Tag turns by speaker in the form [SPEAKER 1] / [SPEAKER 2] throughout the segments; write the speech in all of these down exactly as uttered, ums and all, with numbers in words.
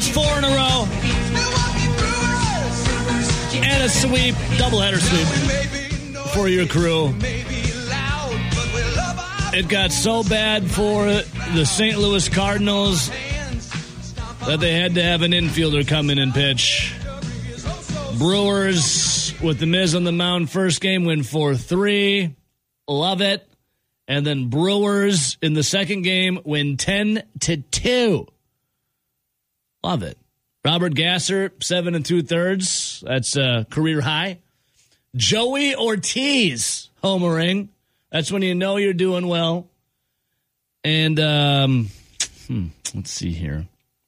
[SPEAKER 1] That's four in a row. And a sweep, doubleheader sweep for your crew. It got so bad for the Saint Louis Cardinals that they had to have an infielder come in and pitch. Brewers, with the Miz on the mound, first game win four three. Love it. And then Brewers in the second game win ten to two. Love it. Robert Gasser, seven and two thirds. That's a career high. Joey Ortiz, homering. That's when you know you're doing well. And um, hmm, let's see here.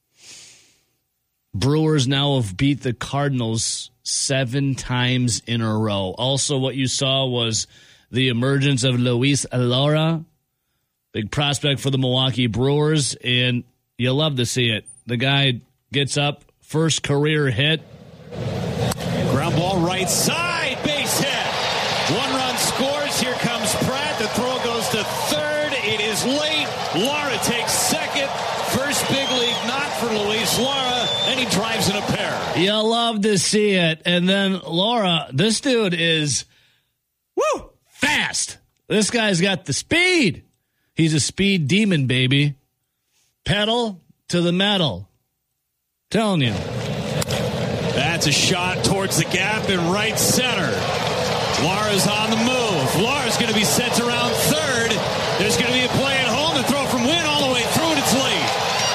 [SPEAKER 1] Brewers now have beat the Cardinals seven times in a row. Also, what you saw was the emergence of Luis Alora, big prospect for the Milwaukee Brewers, and you love to see it. The guy gets up, first career hit.
[SPEAKER 2] Ground ball right side, base hit. One run scores. Here comes Pratt. The throw goes to third. It is late. Lara takes second. First big league knock for Luis Lara. Then he drives in a pair.
[SPEAKER 1] You love to see it. And then Lara, this dude is woo fast. This guy's got the speed. He's a speed demon, baby. Pedal to the metal. Telling you.
[SPEAKER 2] That's a shot towards the gap in right center. Lara's on the move. Lara's going to be sent around third. There's going to be a play at home. The throw from Wynn all the way through, and it's late.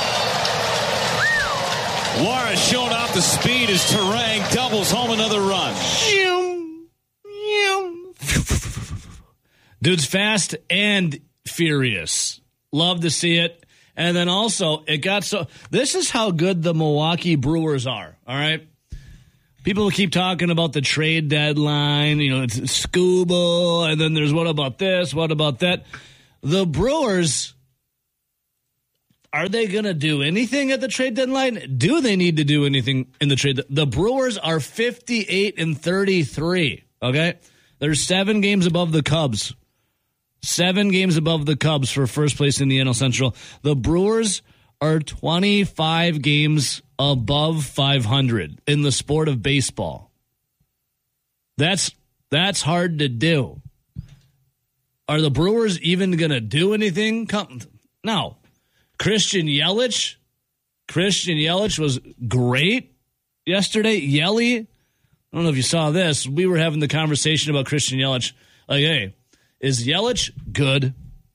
[SPEAKER 2] Lara showing off the speed as Terang doubles home another run.
[SPEAKER 1] Dude's fast and furious. Love to see it. And then also, it got so... This is how good the Milwaukee Brewers are, all right? People keep talking about the trade deadline, you know, it's Scuba, and then there's what about this, what about that? The Brewers, are they going to do anything at the trade deadline? Do they need to do anything in the trade? The Brewers are fifty-eight and thirty-three, okay? They're seven games above the Cubs. Seven games above the Cubs for first place in the N L Central. The Brewers are twenty-five games above five hundred in the sport of baseball. That's that's hard to do. Are the Brewers even going to do anything? Come, no. Christian Yelich. Christian Yelich was great yesterday. Yelly. I don't know if you saw this. We were having the conversation about Christian Yelich. Like, hey, is Yelich good?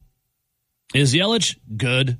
[SPEAKER 1] Is Yelich good?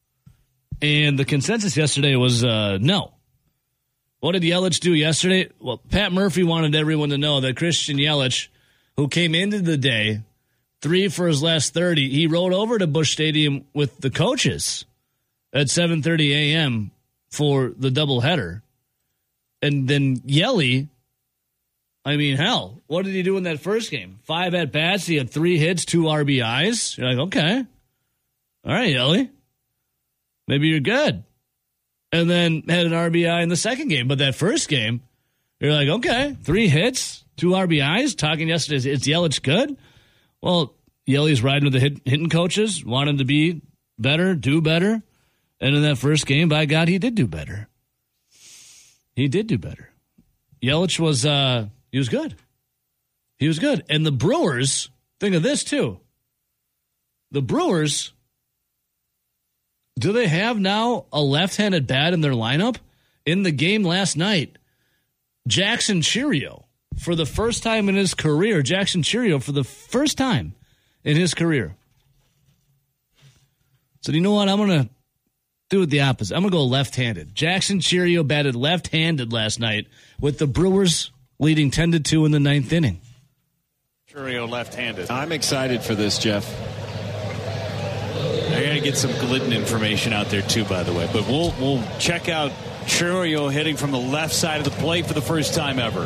[SPEAKER 1] And the consensus yesterday was uh, no. What did Yelich do yesterday? Well, Pat Murphy wanted everyone to know that Christian Yelich, who came into the day, three for his last thirty, he rode over to Busch Stadium with the coaches at seven thirty a.m. for the doubleheader. And then Yelly, I mean, hell, what did he do in that first game? Five at-bats, he had three hits, two R B Is. You're like, okay. All right, Yelly. Maybe you're good. And then had an R B I in the second game. But that first game, you're like, okay, three hits, two R B Is. Talking yesterday, is, is Yelich good? Well, Yelly's riding with the hit, hitting coaches, want him to be better, do better. And in that first game, by God, he did do better. He did do better. Yelich was, uh, he was good. He was good. And the Brewers, think of this too. The Brewers... Do they have now a left-handed bat in their lineup? In the game last night, Jackson Chourio, for the first time in his career, Jackson Chourio, for the first time in his career, said, you know what, I'm going to do it the opposite. I'm going to go left-handed. Jackson Chourio batted left-handed last night with the Brewers leading ten to two in the ninth inning.
[SPEAKER 2] Chourio left-handed.
[SPEAKER 3] I'm excited for this, Jeff.
[SPEAKER 2] I got to get some Glidden information out there, too, by the way. But we'll we'll check out Chourio hitting from the left side of the plate for the first time ever.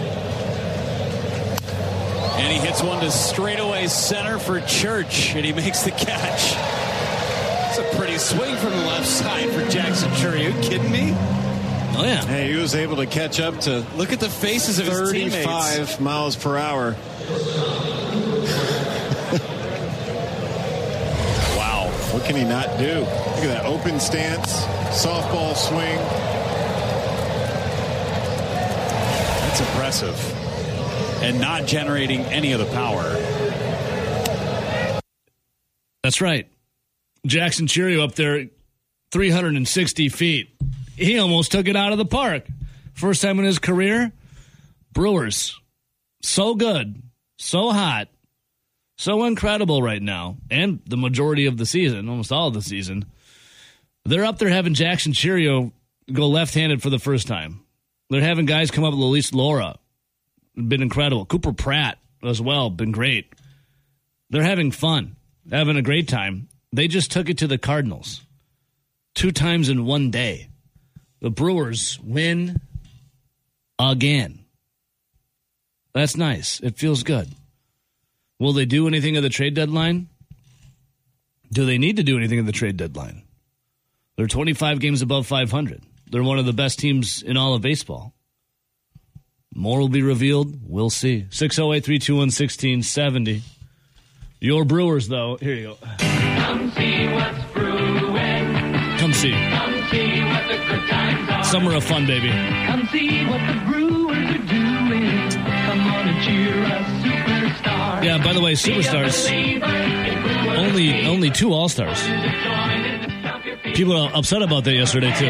[SPEAKER 2] And he hits one to straightaway center for Church, and he makes the catch. It's a pretty swing from the left side for Jackson Chourio. Are you kidding me?
[SPEAKER 1] Oh, yeah.
[SPEAKER 3] Hey, he was able to catch up to
[SPEAKER 2] look at the faces of his teammates.
[SPEAKER 3] thirty-five miles per hour. What can he not do? Look at that open stance, softball swing.
[SPEAKER 2] That's impressive. And not generating any of the power.
[SPEAKER 1] That's right. Jackson Cheerio up there, three hundred sixty feet. He almost took it out of the park. First time in his career. Brewers, so good, so hot, so incredible right now, and the majority of the season, almost all of the season. They're up there having Jackson Cheerio go left-handed for the first time. They're having guys come up with Luis Laura. Been incredible. Cooper Pratt as well, been great. They're having fun, having a great time. They just took it to the Cardinals two times in one day. The Brewers win again. That's nice. It feels good. Will they do anything at the trade deadline? Do they need to do anything at the trade deadline? They're twenty-five games above five hundred. They're one of the best teams in all of baseball. More will be revealed. We'll see. six oh eight, three two one, one six seven oh. Your Brewers, though. Here you go.
[SPEAKER 4] Come see what's brewing.
[SPEAKER 1] Come see.
[SPEAKER 4] Come see what the good times are.
[SPEAKER 1] Summer of fun, baby.
[SPEAKER 4] Come see what the Brewers are doing. Come on and cheer us, superstars.
[SPEAKER 1] Yeah, by the way, superstars, only only two All-Stars. People are upset about that yesterday, too.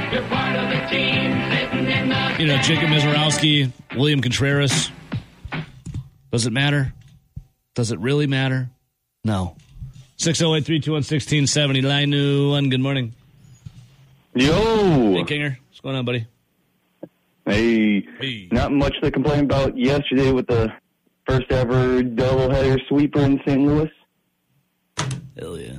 [SPEAKER 1] You know, Jacob Mizorowski, William Contreras. Does it matter? Does it really matter? No. six oh eight, three two one, one six seven oh. Line new one. Good morning.
[SPEAKER 5] Yo.
[SPEAKER 1] Hey, Kinger. What's going on, buddy?
[SPEAKER 5] Hey.
[SPEAKER 1] Hey.
[SPEAKER 5] Not much to complain about yesterday with the first ever doubleheader sweeper in Saint Louis.
[SPEAKER 1] Hell yeah.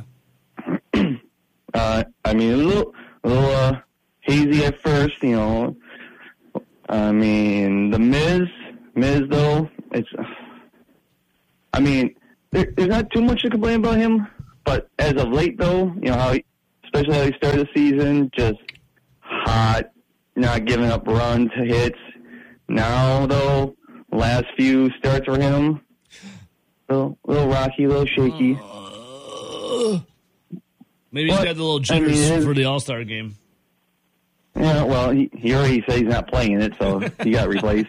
[SPEAKER 5] uh, I mean, a little, a little uh, hazy at first, you know. I mean, the Miz, Miz though, it's. I mean, there, there's not too much to complain about him, but as of late though, you know how, he, especially how he started the season, just hot, not giving up runs, hits. Now though, last few starts for him, a little, little rocky, a little shaky.
[SPEAKER 1] Uh, maybe
[SPEAKER 5] but,
[SPEAKER 1] he's got the little jitters
[SPEAKER 5] I mean,
[SPEAKER 1] for the All-Star game.
[SPEAKER 5] Yeah, well, he, he already said he's not playing it, so he got replaced.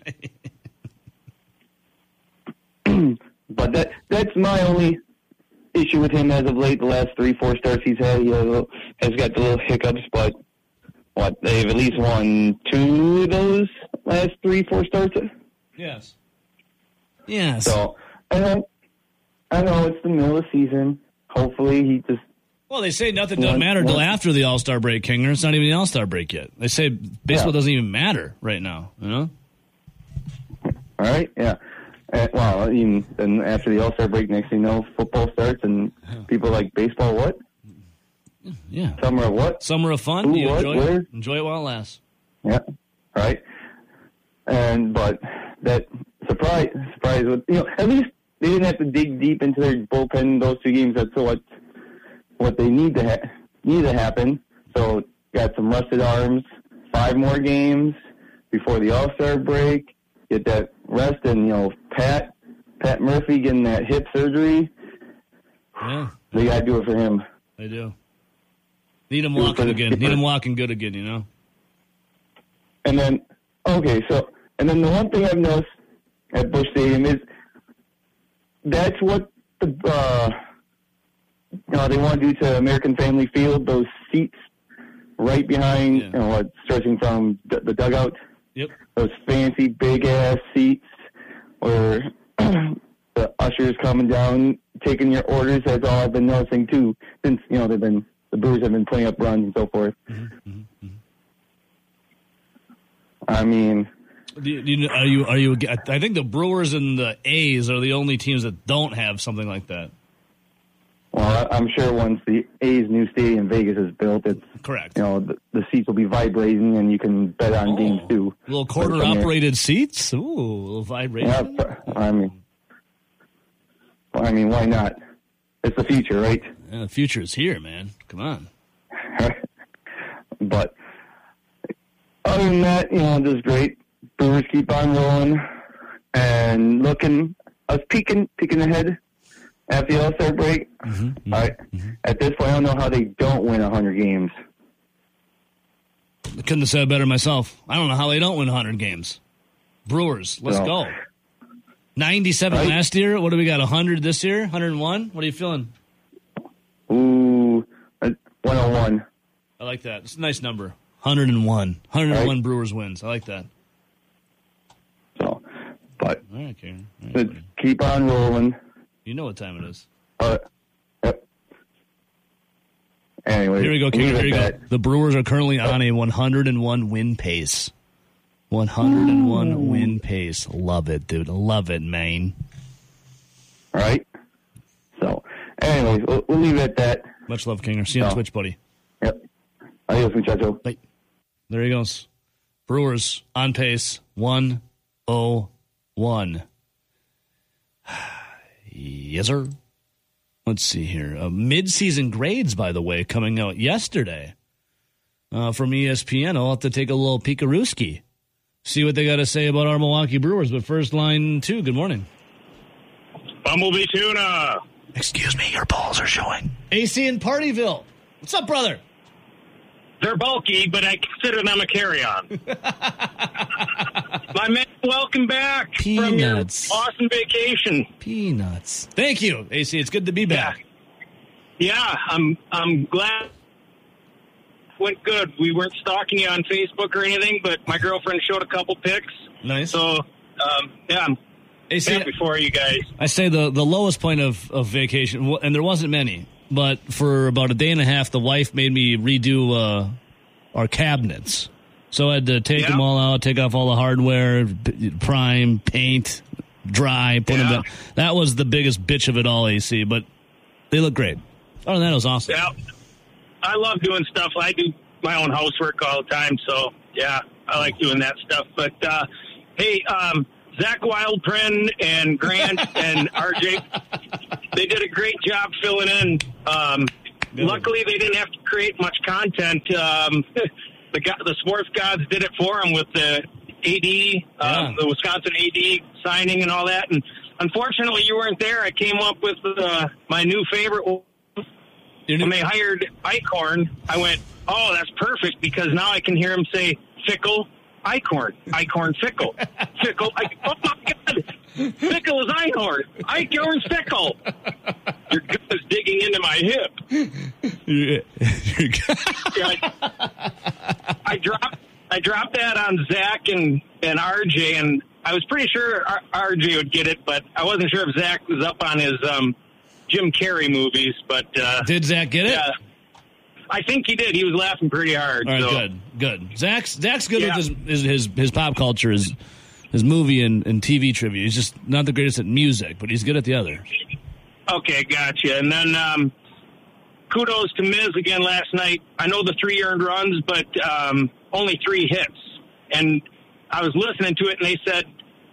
[SPEAKER 5] But that that's my only issue with him as of late. The last three, four starts he's had, he has, has got the little hiccups, but what, they've at least won two of those last three, four starts?
[SPEAKER 1] Yes. Yes.
[SPEAKER 5] So, I know, I know it's the middle of the season. Hopefully he just...
[SPEAKER 1] Well, they say nothing doesn't matter until after the All-Star break, Kinger. It's not even the All-Star break yet. They say baseball yeah. doesn't even matter right now, you know?
[SPEAKER 5] All right, yeah. Uh, well, even then after the All-Star break, next thing you know, football starts, and people are like, baseball what?
[SPEAKER 1] Yeah.
[SPEAKER 5] Summer of what?
[SPEAKER 1] Summer of fun.
[SPEAKER 5] Ooh,
[SPEAKER 1] you
[SPEAKER 5] what?
[SPEAKER 1] enjoy
[SPEAKER 5] Where?
[SPEAKER 1] it? Enjoy it while it lasts.
[SPEAKER 5] Yeah, right. And, but that surprise, surprise, with, you know, at least they didn't have to dig deep into their bullpen those two games. That's what what they need to ha- need to happen. So got some rusted arms, five more games before the All-Star break. Get that rest, and you know, Pat Pat Murphy getting that hip surgery.
[SPEAKER 1] Yeah,
[SPEAKER 5] they got to do it for him.
[SPEAKER 1] They do. Need him walking again. Need him walking good again. You know.
[SPEAKER 5] And then okay, so and then the one thing I've noticed at Busch Stadium is that's what the. Uh, You know, they want to do to American Family Field, those seats right behind, yeah. you know, what, stretching from d- the dugout.
[SPEAKER 1] Yep.
[SPEAKER 5] Those fancy, big-ass seats where the ushers coming down, taking your orders. That's all I've been noticing, too, since, you know, they've been, the Brewers have been putting up runs and so forth.
[SPEAKER 1] Mm-hmm, mm-hmm.
[SPEAKER 5] I mean...
[SPEAKER 1] Do you, do you, are you, are you, I think the Brewers and the A's are the only teams that don't have something like that.
[SPEAKER 5] Well, I'm sure once the A's new stadium in Vegas is built, it's
[SPEAKER 1] correct.
[SPEAKER 5] You know, the, the seats will be vibrating, and you can bet on
[SPEAKER 1] oh,
[SPEAKER 5] games too.
[SPEAKER 1] Little quarter-operated seats. Ooh, a little vibration.
[SPEAKER 5] Yeah, I mean, I mean, why not? It's the future, right?
[SPEAKER 1] Yeah, the future is here, man. Come on.
[SPEAKER 5] But other than that, you know, just great. Brewers keep on rolling and looking. I was peeking, peeking ahead. After the All-Star break,
[SPEAKER 1] mm-hmm, mm-hmm,
[SPEAKER 5] I,
[SPEAKER 1] mm-hmm. at
[SPEAKER 5] this point, I don't know how they don't win one hundred games.
[SPEAKER 1] I couldn't have said it better myself. I don't know how they don't win one hundred games. Brewers, let's
[SPEAKER 5] So,
[SPEAKER 1] go. ninety-seven
[SPEAKER 5] Right.
[SPEAKER 1] last year. What do we got, one hundred this year? one hundred one? What are you feeling?
[SPEAKER 5] Ooh, uh, one oh one.
[SPEAKER 1] I like that. It's a nice number. one hundred one. one hundred one
[SPEAKER 5] Right.
[SPEAKER 1] Brewers wins. I like that.
[SPEAKER 5] So, but
[SPEAKER 1] All right, Karen. All right,
[SPEAKER 5] let's
[SPEAKER 1] buddy.
[SPEAKER 5] keep on rolling.
[SPEAKER 1] You know what time it is.
[SPEAKER 5] Uh, yep. Anyway,
[SPEAKER 1] Here we go, Karen.
[SPEAKER 5] leave
[SPEAKER 1] Here
[SPEAKER 5] it
[SPEAKER 1] you
[SPEAKER 5] at
[SPEAKER 1] go. The Brewers are currently on a one hundred one win pace. one hundred one
[SPEAKER 5] Ooh.
[SPEAKER 1] win pace. Love it, dude. Love it, man.
[SPEAKER 5] that, right? So, anyways, we'll, we'll leave it at that.
[SPEAKER 1] Much love, Kinger. See you on
[SPEAKER 5] Oh.
[SPEAKER 1] Twitch, buddy.
[SPEAKER 5] Yep. Adios, muchacho.
[SPEAKER 1] Bye. There he goes. Brewers on pace. one oh one. Yes, sir. Let's see here. Uh, mid-season grades, by the way, coming out yesterday uh, from E S P N. I'll have to take a little peekarooski, see what they got to say about our Milwaukee Brewers. But first line two, good morning.
[SPEAKER 6] Bumblebee tuna.
[SPEAKER 1] Excuse me, your balls are showing. A C in Partyville. What's up, brother?
[SPEAKER 6] They're bulky, but I consider them a carry-on. My man, welcome back
[SPEAKER 1] Peanuts.
[SPEAKER 6] from your awesome vacation.
[SPEAKER 1] Peanuts. Thank you, A C. It's good to be back.
[SPEAKER 6] Yeah, I'm I'm glad it went good. We weren't stalking you on Facebook or anything, but my girlfriend showed a couple pics.
[SPEAKER 1] Nice.
[SPEAKER 6] So, um, yeah, I'm
[SPEAKER 1] A C,
[SPEAKER 6] happy for you guys.
[SPEAKER 1] I say the, the lowest point of, of vacation, and there wasn't many, but for about a day and a half, the wife made me redo uh, our cabinets. So I had to take
[SPEAKER 6] Yeah.
[SPEAKER 1] them all out, take off all the hardware, p- prime, paint, dry, put them
[SPEAKER 6] Yeah.
[SPEAKER 1] down. That was the biggest bitch of it all, A C, but they look great. Other than that, it was awesome.
[SPEAKER 6] Yeah, I love doing stuff. I do my own housework all the time, so yeah, I like doing that stuff. But uh, hey, um, Zach Wildpren and Grant and R J, they did a great job filling in. Um,
[SPEAKER 1] Good.
[SPEAKER 6] luckily, they didn't have to create much content. Um, the go- the sports gods did it for them with the A D, um,
[SPEAKER 1] Yeah.
[SPEAKER 6] the Wisconsin A D signing and all that. And unfortunately, you weren't there. I came up with uh, my new favorite.
[SPEAKER 1] Your
[SPEAKER 6] When
[SPEAKER 1] new-
[SPEAKER 6] they hired Eichhorn, I went, oh, that's perfect, because now I can hear him say Fickle, Eichhorn, Eichhorn, Fickle, Fickle, I, oh my God, Fickle is Eichhorn, Eichhorn, Fickle. Your gut is digging into my hip.
[SPEAKER 1] You're- you're-
[SPEAKER 6] Yeah, I, I dropped, I dropped that on Zach and, and R J, and I was pretty sure R- RJ would get it, but I wasn't sure if Zach was up on his um, Jim Carrey movies, but uh,
[SPEAKER 1] Did Zach get it?
[SPEAKER 6] yeah. I think he did. He was laughing pretty hard.
[SPEAKER 1] All right,
[SPEAKER 6] so.
[SPEAKER 1] good, good. Zach's Zach's good
[SPEAKER 6] Yeah.
[SPEAKER 1] with his, his his his pop culture, his his movie and, and T V trivia. He's just not the greatest at music, but he's good at the other.
[SPEAKER 6] Okay, gotcha. And then um, kudos to Miz again last night. I know the three earned runs, but um, only three hits. And I was listening to it, and they said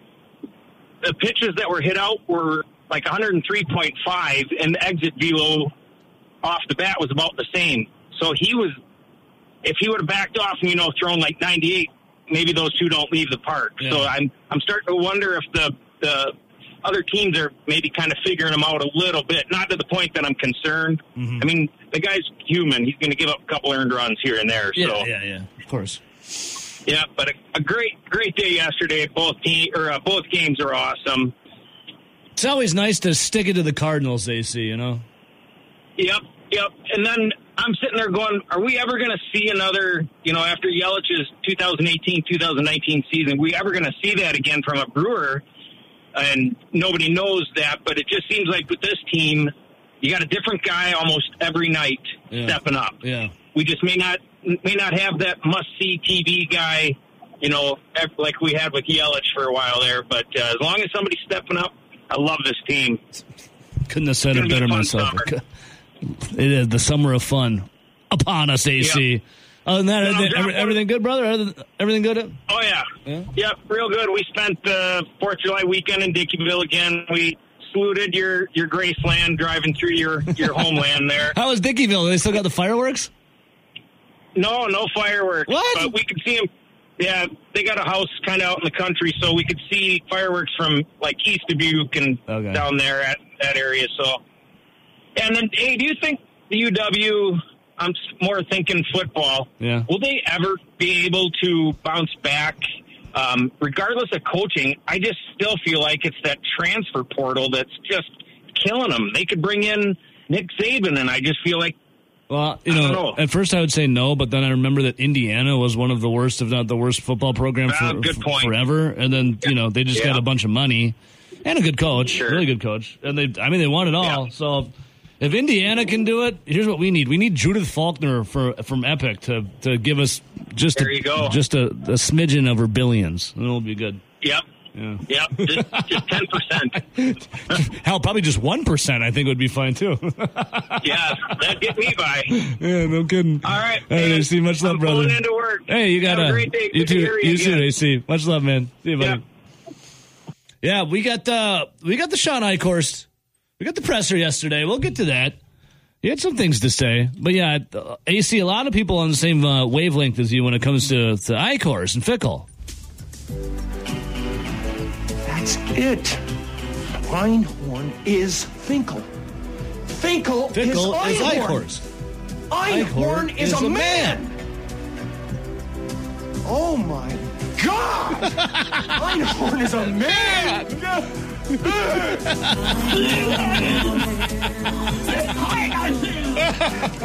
[SPEAKER 6] the pitches that were hit out were like one oh three point five, and the exit velo off the bat was about the same. So he was, if he would have backed off and, you know, thrown like ninety-eight, maybe those two don't leave the park.
[SPEAKER 1] Yeah.
[SPEAKER 6] So I'm I'm starting to wonder if the the other teams are maybe kind of figuring him out a little bit, not to the point that I'm concerned.
[SPEAKER 1] Mm-hmm.
[SPEAKER 6] I mean, the guy's human. He's going to give up a couple earned runs here and there.
[SPEAKER 1] Yeah,
[SPEAKER 6] so
[SPEAKER 1] yeah, yeah. Of course.
[SPEAKER 6] yeah, but a, a great great day yesterday. Both team or uh, both games are awesome.
[SPEAKER 1] It's always nice to stick it to the Cardinals, A C. You know.
[SPEAKER 6] Yep, yep. And then I'm sitting there going, are we ever going to see another, you know, after Yelich's twenty eighteen twenty nineteen season, we ever going to see that again from a Brewer? And nobody knows that, but it just seems like with this team, you got a different guy almost every night
[SPEAKER 1] Yeah.
[SPEAKER 6] stepping up.
[SPEAKER 1] Yeah.
[SPEAKER 6] We just may not may not have that must-see T V guy, you know, like we had with Yelich for a while there. But uh, as long as somebody's stepping up, I love this team.
[SPEAKER 1] Couldn't have said
[SPEAKER 6] It's
[SPEAKER 1] it
[SPEAKER 6] gonna be
[SPEAKER 1] better
[SPEAKER 6] a fun
[SPEAKER 1] myself.
[SPEAKER 6] summer.
[SPEAKER 1] It is the summer of fun upon us, A C.
[SPEAKER 6] Yeah.
[SPEAKER 1] Other than that,
[SPEAKER 6] No,
[SPEAKER 1] everything,
[SPEAKER 6] Jeff,
[SPEAKER 1] every-
[SPEAKER 6] what-
[SPEAKER 1] everything good, brother? Other- Everything good?
[SPEAKER 6] Oh, yeah.
[SPEAKER 1] Yeah?
[SPEAKER 6] Yep, real good. We spent the fourth of July weekend in Dickeyville again. We saluted your, your Graceland driving through your, your homeland there.
[SPEAKER 1] How was Dickeyville? They still got the fireworks?
[SPEAKER 6] No, no fireworks.
[SPEAKER 1] What?
[SPEAKER 6] But we could see them. Yeah, they got a house kind of out in the country, so we could see fireworks from, like, East Dubuque and
[SPEAKER 1] Okay.
[SPEAKER 6] down there at that area. So, and then, hey, do you think the U W, I'm s- more thinking football,
[SPEAKER 1] Yeah.
[SPEAKER 6] will they ever be able to bounce back um, regardless of coaching, I just still feel like it's that transfer portal that's just killing them. They could bring in Nick Saban, and I just feel like,
[SPEAKER 1] well, you know,
[SPEAKER 6] know,
[SPEAKER 1] at first I would say no, but then I remember that Indiana was one of the worst, if not the worst, football program for,
[SPEAKER 6] uh, good point.
[SPEAKER 1] forever. And then, you know, they just
[SPEAKER 6] yeah.
[SPEAKER 1] got a bunch of money and a good coach,
[SPEAKER 6] sure.
[SPEAKER 1] really good coach. And they, I mean, they won it all.
[SPEAKER 6] Yeah.
[SPEAKER 1] So if Indiana can do it, here's what we need. We need Judith Faulkner for, from Epic to, to give us just,
[SPEAKER 6] there
[SPEAKER 1] a,
[SPEAKER 6] you go.
[SPEAKER 1] just a, a smidgen of her billions. And it'll be good.
[SPEAKER 6] Yep.
[SPEAKER 1] Yeah.
[SPEAKER 6] Yep, just, just ten percent.
[SPEAKER 1] Hell, probably just one percent I think would be fine, too.
[SPEAKER 6] Yeah, that'd get me by.
[SPEAKER 1] Yeah, no kidding.
[SPEAKER 6] All right.
[SPEAKER 1] All right,
[SPEAKER 6] man.
[SPEAKER 1] A C, much love,
[SPEAKER 6] I'm
[SPEAKER 1] brother.
[SPEAKER 6] pulling into work.
[SPEAKER 1] Hey, you got
[SPEAKER 6] Have
[SPEAKER 1] a,
[SPEAKER 6] a great day.
[SPEAKER 1] You
[SPEAKER 6] Good to
[SPEAKER 1] too,
[SPEAKER 6] hear you
[SPEAKER 1] you too,
[SPEAKER 6] again.
[SPEAKER 1] A C. Much love, man. See you, buddy.
[SPEAKER 6] Yeah.
[SPEAKER 1] Yeah, we got uh, we got the Sean Eichhorst. We got the presser yesterday. We'll get to that. He had some things to say. But yeah, uh, A C, a lot of people on the same uh, wavelength as you when it comes to, to Eichhorst and Fickle.
[SPEAKER 7] That's it. Einhorn is Finkel. Finkel,
[SPEAKER 1] Fickle
[SPEAKER 7] is
[SPEAKER 1] is
[SPEAKER 7] Einhorn.
[SPEAKER 1] Eichhorst.
[SPEAKER 7] Einhorn is, is a man. man. Oh my God! Einhorn is a man.